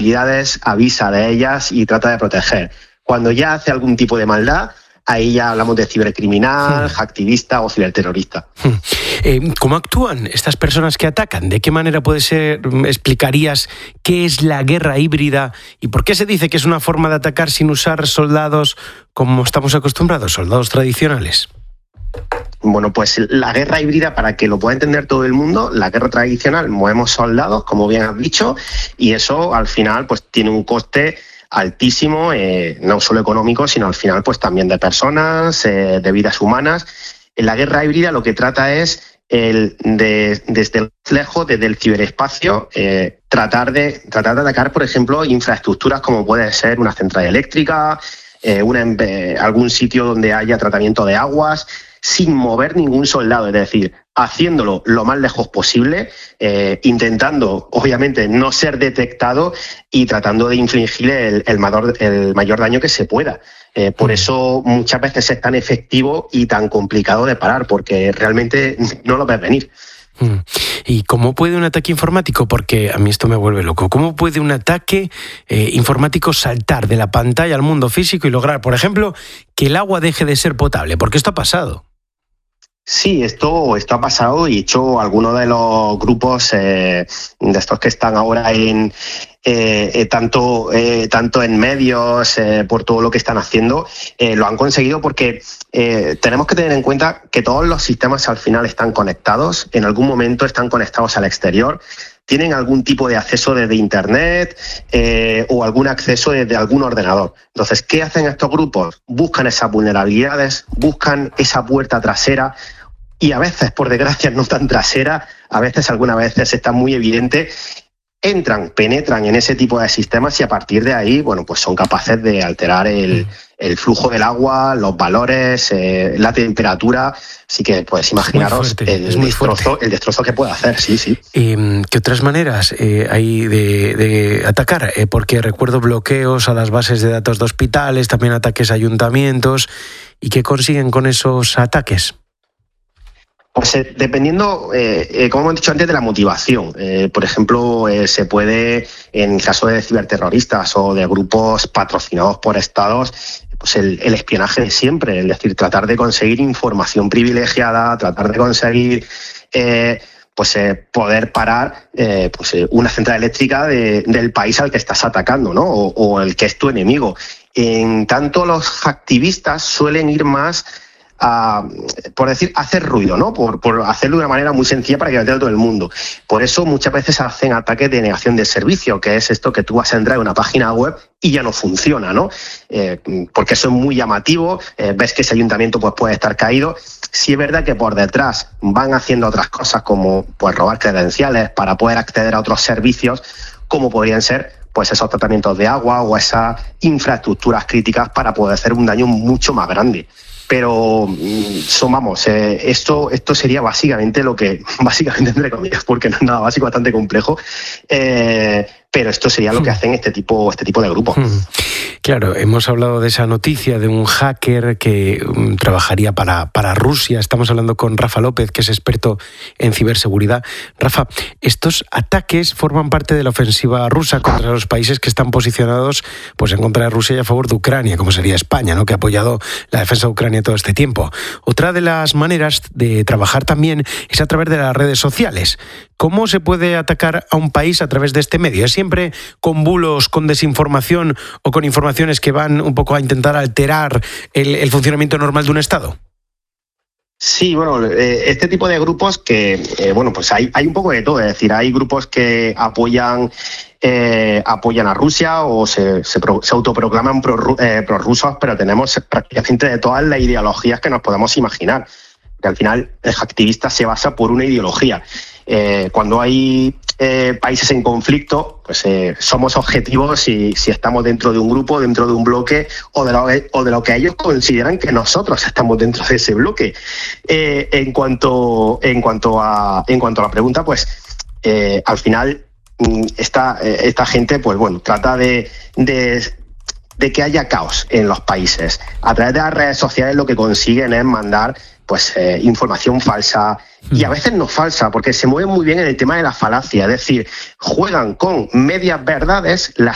vulnerabilidades, avisa de ellas y trata de proteger. Cuando ya hace algún tipo de maldad, ahí ya hablamos de cibercriminal, hacktivista o ciberterrorista. ¿Cómo actúan estas personas que atacan? ¿De qué manera explicarías qué es la guerra híbrida y por qué se dice que es una forma de atacar sin usar soldados como estamos acostumbrados, soldados tradicionales? Bueno, pues la guerra híbrida, para que lo pueda entender todo el mundo, la guerra tradicional, movemos soldados, como bien has dicho, y eso al final pues tiene un coste altísimo, no solo económico, sino al final pues también de personas, de vidas humanas. En la guerra híbrida lo que trata es desde el reflejo, desde el ciberespacio, tratar de atacar, por ejemplo, infraestructuras como puede ser una central eléctrica, algún sitio donde haya tratamiento de aguas, sin mover ningún soldado, es decir, haciéndolo lo más lejos posible, intentando, obviamente, no ser detectado y tratando de infligir el mayor daño que se pueda. Por eso muchas veces es tan efectivo y tan complicado de parar, porque realmente no lo ves venir. ¿Y cómo puede un ataque informático? Porque a mí esto me vuelve loco. ¿Cómo puede un ataque informático saltar de la pantalla al mundo físico y lograr, por ejemplo, que el agua deje de ser potable? Porque esto ha pasado. Sí, esto ha pasado y hecho algunos de los grupos de estos que están ahora tanto en medios, por todo lo que están haciendo, lo han conseguido porque tenemos que tener en cuenta que todos los sistemas al final están conectados, en algún momento están conectados al exterior, tienen algún tipo de acceso desde Internet o algún acceso desde algún ordenador. Entonces, ¿qué hacen estos grupos? Buscan esas vulnerabilidades, buscan esa puerta trasera y a veces, por desgracia, no tan trasera, a veces, algunas veces está muy evidente, penetran en ese tipo de sistemas y a partir de ahí, bueno, pues son capaces de alterar el flujo del agua, los valores, la temperatura. Así que, pues, imaginaros el destrozo que puede hacer, sí. ¿Qué otras maneras hay de atacar? Porque recuerdo bloqueos a las bases de datos de hospitales, también ataques a ayuntamientos. ¿Y qué consiguen con esos ataques? Pues dependiendo, como hemos dicho antes, de la motivación. Por ejemplo, se puede, en caso de ciberterroristas o de grupos patrocinados por estados, pues el espionaje de siempre, es decir, tratar de conseguir información privilegiada, tratar de conseguir poder parar una central eléctrica del país al que estás atacando, ¿no? O el que es tu enemigo. En tanto, los activistas suelen ir más por decir, hacer ruido, ¿no? Por hacerlo de una manera muy sencilla para que lo entienda todo el mundo. Por eso muchas veces hacen ataques de negación de servicio, que es esto que tú vas a entrar en una página web y ya no funciona, ¿no? Porque eso es muy llamativo, ves que ese ayuntamiento pues puede estar caído. Sí es verdad que por detrás van haciendo otras cosas como pues robar credenciales para poder acceder a otros servicios, como podrían ser pues esos tratamientos de agua o esas infraestructuras críticas para poder hacer un daño mucho más grande. Pero esto sería básicamente entre comillas, porque no es nada básico, bastante complejo, pero esto sería lo que hacen este tipo de grupos. Claro, hemos hablado de esa noticia de un hacker que trabajaría para Rusia. Estamos hablando con Rafa López, que es experto en ciberseguridad. Rafa, estos ataques forman parte de la ofensiva rusa contra los países que están posicionados pues en contra de Rusia y a favor de Ucrania, como sería España, ¿no?, que ha apoyado la defensa de Ucrania todo este tiempo. Otra de las maneras de trabajar también es a través de las redes sociales. ¿Cómo se puede atacar a un país a través de este medio? ¿Es siempre con bulos, con desinformación o con informaciones que van un poco a intentar alterar el funcionamiento normal de un Estado? Sí, bueno, este tipo de grupos que, pues hay un poco de todo. Es decir, hay grupos que apoyan a Rusia o se autoproclaman prorrusos, pero tenemos prácticamente de todas las ideologías que nos podemos imaginar. Que al final el hacktivista se basa por una ideología. Cuando hay países en conflicto, pues somos objetivos si estamos dentro de un grupo, dentro de un bloque o de lo que ellos consideran que nosotros estamos dentro de ese bloque. En cuanto a la pregunta, pues al final esta gente, pues bueno, trata de que haya caos en los países. A través de las redes sociales lo que consiguen es mandar pues información falsa y a veces no falsa, porque se mueven muy bien en el tema de la falacia, es decir, juegan con medias verdades, las